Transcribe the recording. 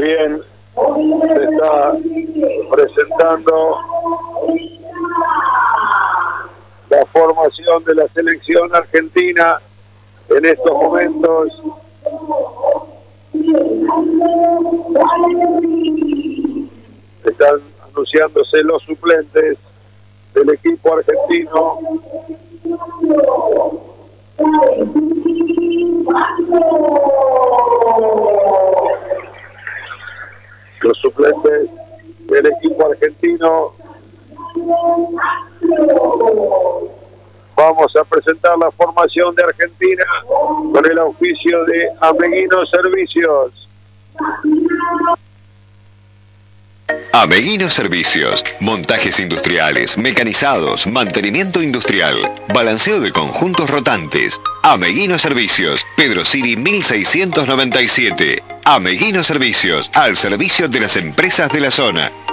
Bien, se está presentando la formación de la selección argentina en estos momentos. Están anunciándose los suplentes del equipo argentino. Los suplentes del equipo argentino. Vamos a presentar la formación de Argentina con el auspicio de Ameguino Servicios. Ameguino Servicios, montajes industriales, mecanizados, mantenimiento industrial, balanceo de conjuntos rotantes. Ameguino Servicios, Pedro Siri 1697. Ameguino Servicios, al servicio de las empresas de la zona.